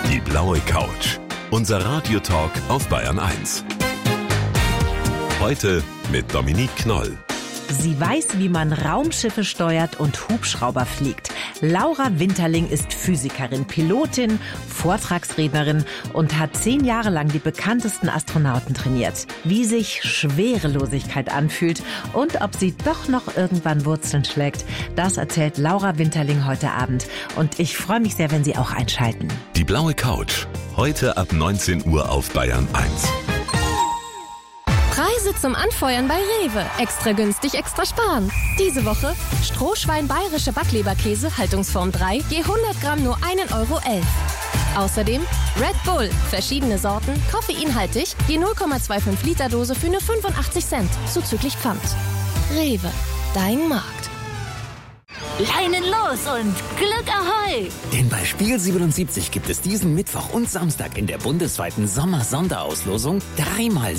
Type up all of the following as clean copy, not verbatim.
Die blaue Couch. Unser Radiotalk auf Bayern 1. Heute mit Dominique Knoll. Sie weiß, wie man Raumschiffe steuert und Hubschrauber fliegt. Laura Winterling ist Physikerin, Pilotin, Vortragsrednerin und hat 10 Jahre lang die bekanntesten Astronauten trainiert. Wie sich Schwerelosigkeit anfühlt und ob sie doch noch irgendwann Wurzeln schlägt, das erzählt Laura Winterling heute Abend. Und ich freue mich sehr, wenn Sie auch einschalten. Die blaue Couch. Heute ab 19 Uhr auf Bayern 1. Preise zum Anfeuern bei Rewe. Extra günstig, extra sparen. Diese Woche Strohschwein bayerische Backleberkäse, Haltungsform 3, je 100 Gramm nur 1,11 Euro. Außerdem Red Bull, verschiedene Sorten, koffeinhaltig, je 0,25 Liter Dose für nur 85 Cent, zuzüglich Pfand. Rewe, dein Markt. Leinen los und Glück Ahoi! Denn bei Spiel 77 gibt es diesen Mittwoch und Samstag in der bundesweiten Sommer-Sonderauslosung 3 mal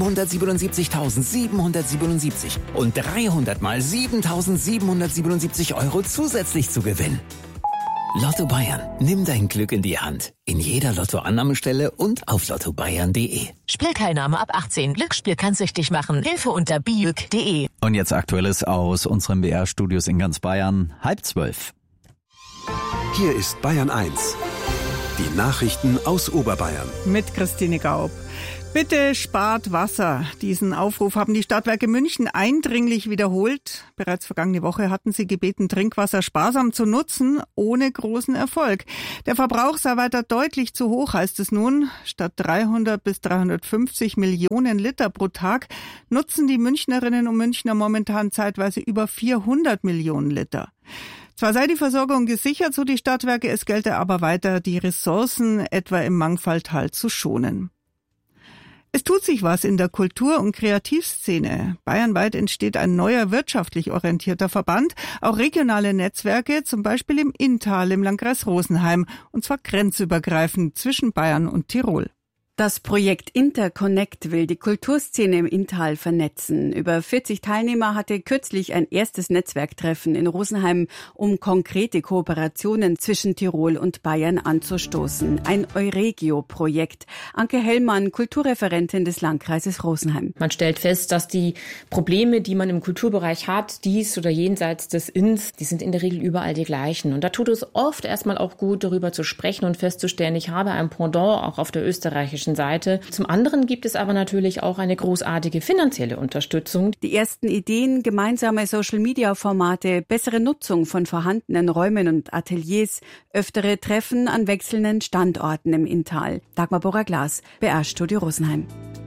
777.777 und 300 mal 7.777 Euro zusätzlich zu gewinnen. Lotto Bayern. Nimm dein Glück in die Hand. In jeder Lottoannahmestelle und auf lottobayern.de. Spielteilnahme ab 18. Glücksspiel kann süchtig machen. Hilfe unter biüg.de. Und jetzt Aktuelles aus unseren BR-Studios in ganz Bayern. 11:30. Hier ist Bayern 1. Die Nachrichten aus Oberbayern. Mit Christine Gaub. Bitte spart Wasser. Diesen Aufruf haben die Stadtwerke München eindringlich wiederholt. Bereits vergangene Woche hatten sie gebeten, Trinkwasser sparsam zu nutzen, ohne großen Erfolg. Der Verbrauch sei weiter deutlich zu hoch, heißt es nun. Statt 300 bis 350 Millionen Liter pro Tag nutzen die Münchnerinnen und Münchner momentan zeitweise über 400 Millionen Liter. Zwar sei die Versorgung gesichert, so die Stadtwerke, es gelte aber weiter, die Ressourcen etwa im Mangfalltal zu schonen. Es tut sich was in der Kultur- und Kreativszene. Bayernweit entsteht ein neuer wirtschaftlich orientierter Verband, auch regionale Netzwerke, zum Beispiel im Inntal im Landkreis Rosenheim, und zwar grenzübergreifend zwischen Bayern und Tirol. Das Projekt Interconnect will die Kulturszene im Inntal vernetzen. Über 40 Teilnehmer hatte kürzlich ein erstes Netzwerktreffen in Rosenheim, um konkrete Kooperationen zwischen Tirol und Bayern anzustoßen. Ein Euregio-Projekt. Anke Hellmann, Kulturreferentin des Landkreises Rosenheim. Man stellt fest, dass die Probleme, die man im Kulturbereich hat, dies oder jenseits des Inns, die sind in der Regel überall die gleichen. Und da tut es oft erstmal auch gut, darüber zu sprechen und festzustellen, ich habe ein Pendant auch auf der österreichischen Seite. Zum anderen gibt es aber natürlich auch eine großartige finanzielle Unterstützung. Die ersten Ideen, gemeinsame Social-Media-Formate, bessere Nutzung von vorhandenen Räumen und Ateliers, öftere Treffen an wechselnden Standorten im Inntal. Dagmar Borrer-Glas, BR-Studio Rosenheim.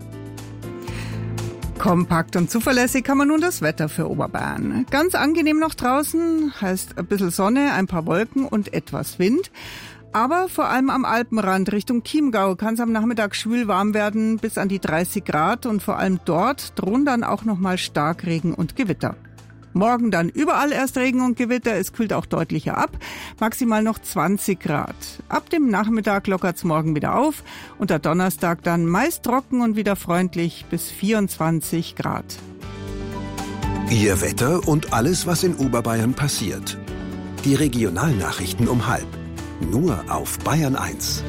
Kompakt und zuverlässig kann man nun das Wetter für Oberbayern. Ganz angenehm noch draußen, heißt ein bisschen Sonne, ein paar Wolken und etwas Wind. Aber vor allem am Alpenrand Richtung Chiemgau kann es am Nachmittag schwül warm werden, bis an die 30 Grad. Und vor allem dort drohen dann auch nochmal Starkregen und Gewitter. Morgen dann überall erst Regen und Gewitter, es kühlt auch deutlicher ab, maximal noch 20 Grad. Ab dem Nachmittag lockert's morgen wieder auf und der Donnerstag dann meist trocken und wieder freundlich bis 24 Grad. Ihr Wetter und alles, was in Oberbayern passiert. Die Regionalnachrichten um 12:30. Nur auf Bayern 1.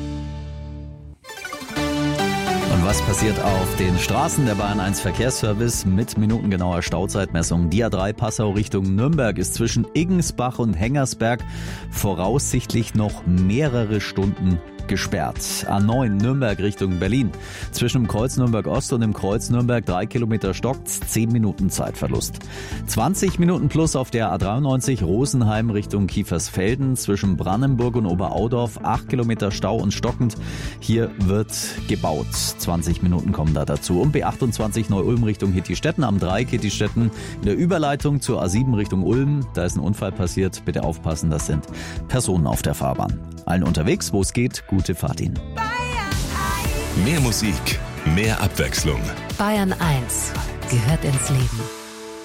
Und was passiert auf den Straßen? Der Bayern 1 Verkehrsservice mit minutengenauer Stauzeitmessung. Die A3 Passau Richtung Nürnberg ist zwischen Iggensbach und Hengersberg voraussichtlich noch mehrere Stunden gesperrt. A9 Nürnberg Richtung Berlin. Zwischen dem Kreuz Nürnberg Ost und dem Kreuz Nürnberg 3 Kilometer stockt's, 10 Minuten Zeitverlust. 20 Minuten plus auf der A93 Rosenheim Richtung Kiefersfelden. Zwischen Brannenburg und Oberaudorf 8 Kilometer Stau und stockend. Hier wird gebaut. 20 Minuten kommen da dazu. Und B28 Neu-Ulm Richtung Hittistetten am Dreieck Hittistetten in der Überleitung zur A7 Richtung Ulm. Da ist ein Unfall passiert. Bitte aufpassen, das sind Personen auf der Fahrbahn. Allen unterwegs, wo es geht, gute Fahrt Ihnen. Mehr Musik, mehr Abwechslung. Bayern 1 gehört ins Leben.